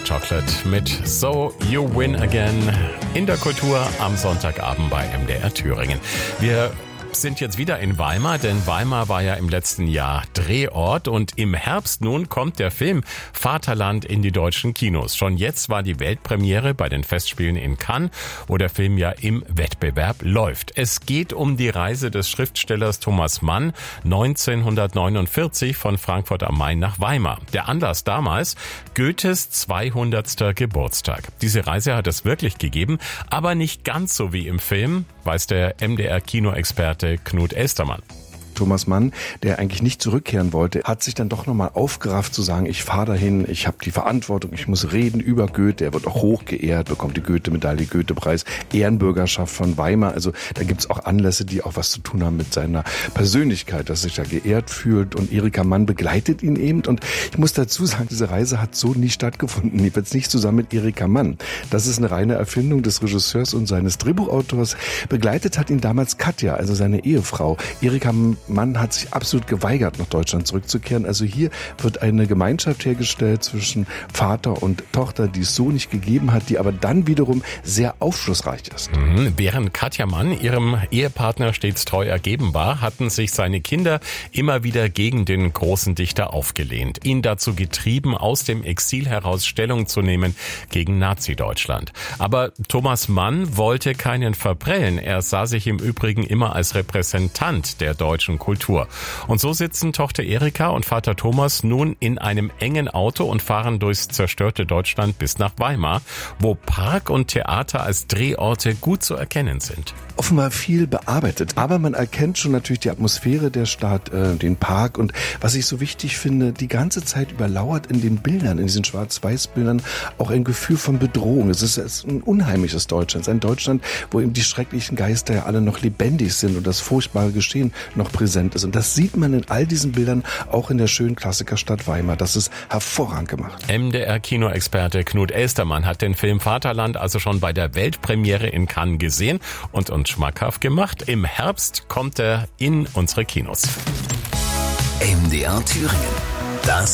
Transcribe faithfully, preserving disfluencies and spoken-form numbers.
Chocolate mit So You Win Again in der Kultur am Sonntagabend bei M D R Thüringen. Wir sind jetzt wieder in Weimar, denn Weimar war ja im letzten Jahr Drehort und im Herbst nun kommt der Film Vaterland in die deutschen Kinos. Schon jetzt war die Weltpremiere bei den Festspielen in Cannes, wo der Film ja im Wettbewerb läuft. Es geht um die Reise des Schriftstellers Thomas Mann neunzehnhundertneunundvierzig von Frankfurt am Main nach Weimar. Der Anlass damals, Goethes zweihundertster Geburtstag. Diese Reise hat es wirklich gegeben, aber nicht ganz so wie im Film, weiß der M D R-Kinoexperte Knut Elstermann. Thomas Mann, der eigentlich nicht zurückkehren wollte, hat sich dann doch nochmal aufgerafft zu sagen, ich fahre dahin, ich habe die Verantwortung, ich muss reden über Goethe, er wird auch hoch geehrt, bekommt die Goethe-Medaille, Goethe-Preis, Ehrenbürgerschaft von Weimar. Also da gibt's auch Anlässe, die auch was zu tun haben mit seiner Persönlichkeit, dass sich da geehrt fühlt, und Erika Mann begleitet ihn eben. Und ich muss dazu sagen, diese Reise hat so nie stattgefunden, jedenfalls nicht zusammen mit Erika Mann. Das ist eine reine Erfindung des Regisseurs und seines Drehbuchautors. Begleitet hat ihn damals Katja, also seine Ehefrau. Erika Mann hat sich absolut geweigert, nach Deutschland zurückzukehren. Also hier wird eine Gemeinschaft hergestellt zwischen Vater und Tochter, die es so nicht gegeben hat, die aber dann wiederum sehr aufschlussreich ist. Mhm. Während Katja Mann ihrem Ehepartner stets treu ergeben war, hatten sich seine Kinder immer wieder gegen den großen Dichter aufgelehnt. Ihn dazu getrieben, aus dem Exil heraus Stellung zu nehmen gegen Nazi-Deutschland. Aber Thomas Mann wollte keinen verprellen. Er sah sich im Übrigen immer als Repräsentant der deutschen Kultur. Und so sitzen Tochter Erika und Vater Thomas nun in einem engen Auto und fahren durchs zerstörte Deutschland bis nach Weimar, wo Park und Theater als Drehorte gut zu erkennen sind. Offenbar viel bearbeitet, aber man erkennt schon natürlich die Atmosphäre der Stadt, äh, den Park, und was ich so wichtig finde, die ganze Zeit überlauert in den Bildern, in diesen Schwarz-Weiß-Bildern auch ein Gefühl von Bedrohung. Es ist, es ist ein unheimliches Deutschland, es ist ein Deutschland, wo eben die schrecklichen Geister ja alle noch lebendig sind und das furchtbare Geschehen noch präsent ist. Und das sieht man in all diesen Bildern, auch in der schönen Klassikerstadt Weimar. Das ist hervorragend gemacht. M D R-Kinoexperte Knut Elstermann hat den Film Vaterland also schon bei der Weltpremiere in Cannes gesehen und uns schmackhaft gemacht. Im Herbst kommt er in unsere Kinos. M D R Thüringen. Das